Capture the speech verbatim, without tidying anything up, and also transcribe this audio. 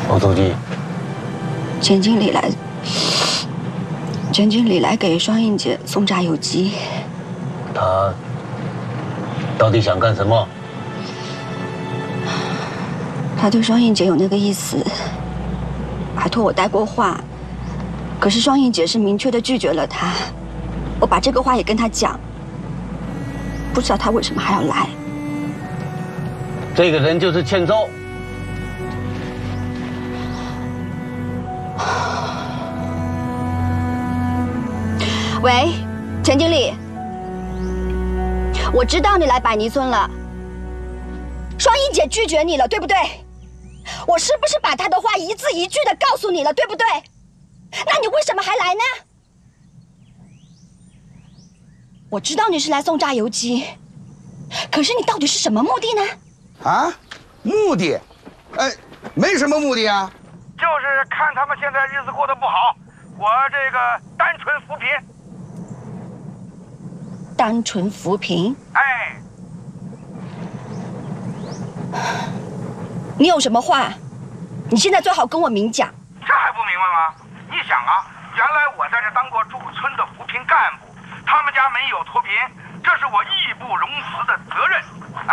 王书记， 钱经理来，钱经理来给双英姐送炸油鸡。 他到底想干什么？ 他对双英姐有那个意思，还托我带过话。可是双英姐是明确的拒绝了他。我把这个话也跟他讲，不知道他为什么还要来。 这个人就是欠揍。 喂，钱经理，我知道你来百泥村了。双英姐拒绝你了，对不对？我是不是把她的话一字一句的告诉你了，对不对？那你为什么还来呢？我知道你是来送炸油鸡，可是你到底是什么目的呢？ 啊，目的？哎，没什么目的啊， 就是看他们现在日子过得不好，我这个单纯扶贫。 单纯扶贫。 哎， 你有什么话，你现在最好跟我明讲。 这还不明白吗？你想啊，原来我在这当过驻村的扶贫干部，他们家没有脱贫，这是我义不容辞的责任。